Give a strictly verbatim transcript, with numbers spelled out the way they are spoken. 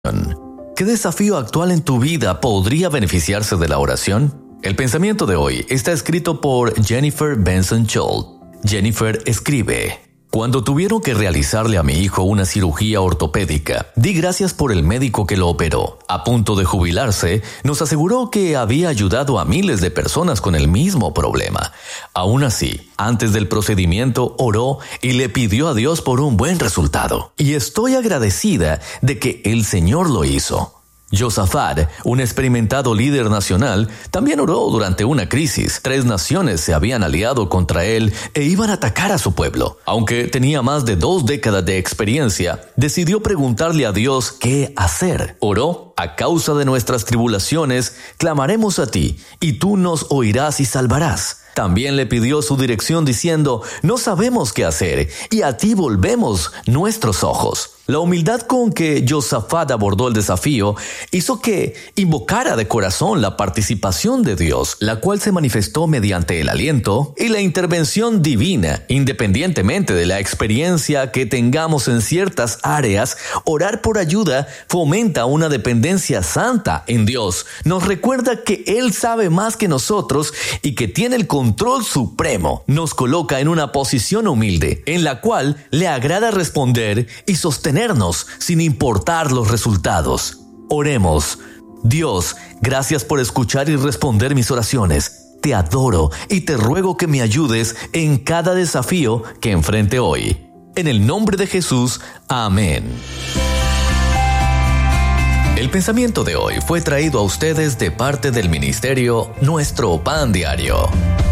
¿Qué desafío actual en tu vida podría beneficiarse de la oración? El pensamiento de hoy está escrito por Jennifer Benson Scholl. Jennifer escribe: Cuando tuvieron que realizarle a mi hijo una cirugía ortopédica, di gracias por el médico que lo operó. A punto de jubilarse, nos aseguró que había ayudado a miles de personas con el mismo problema. Aún así, antes del procedimiento oró y le pidió a Dios por un buen resultado. Y estoy agradecida de que el Señor lo hizo. Josafat, un experimentado líder nacional, también oró durante una crisis. Tres naciones se habían aliado contra él e iban a atacar a su pueblo. Aunque tenía más de dos décadas de experiencia, decidió preguntarle a Dios qué hacer. Oró: a causa de nuestras tribulaciones, clamaremos a ti, y tú nos oirás y salvarás. También le pidió su dirección diciendo: no sabemos qué hacer, y a ti volvemos nuestros ojos. La humildad con que Josafat abordó el desafío hizo que invocara de corazón la participación de Dios, la cual se manifestó mediante el aliento y la intervención divina. Independientemente de la experiencia que tengamos en ciertas áreas, orar por ayuda fomenta una dependencia santa en Dios. Nos recuerda que Él sabe más que nosotros y que tiene el control supremo. Nos coloca en una posición humilde, en la cual le agrada responder y sostener sin importar los resultados. Oremos. Dios, gracias por escuchar y responder mis oraciones. Te adoro y te ruego que me ayudes en cada desafío que enfrente hoy. En el nombre de Jesús, amén. El pensamiento de hoy fue traído a ustedes de parte del ministerio Nuestro Pan Diario.